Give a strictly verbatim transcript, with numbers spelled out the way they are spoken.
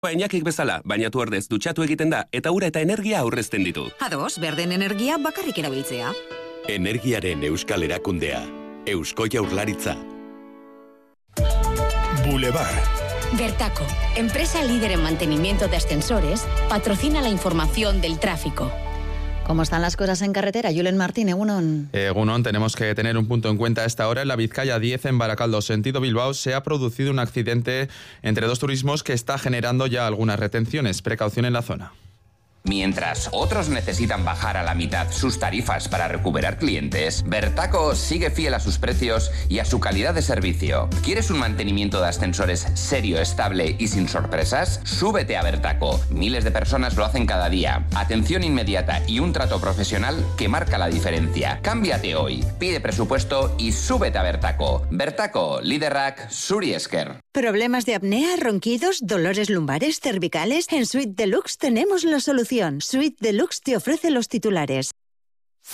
Iñakik bezala, baina tu ordez dutxatu egiten da eta ura eta energia aurrezten ditu. Ados, berden energia bakarrik erabiltzea. Energiaren euskal erakundea. Eusko Jaurlaritza. Boulevard. Bertaco, empresa líder en mantenimiento de ascensores, patrocina la información del tráfico. ¿Cómo están las cosas en carretera? Julen Martín, Egunon. Egunon, tenemos que tener un punto en cuenta a esta hora. En la Vizcaya diez, en Baracaldo, sentido Bilbao, se ha producido un accidente entre dos turismos que está generando ya algunas retenciones. Precaución en la zona. Mientras otros necesitan bajar a la mitad sus tarifas para recuperar clientes, Bertaco sigue fiel a sus precios y a su calidad de servicio. ¿Quieres un mantenimiento de ascensores serio, estable y sin sorpresas? Súbete a Bertaco. Miles de personas lo hacen cada día. Atención inmediata y un trato profesional que marca la diferencia. Cámbiate hoy. Pide presupuesto y súbete a Bertaco. Bertaco, Liderrak, Zuri esker. ¿Problemas de apnea, ronquidos, dolores lumbares, cervicales? En Suite Deluxe tenemos la solución. Suite Deluxe te ofrece los titulares.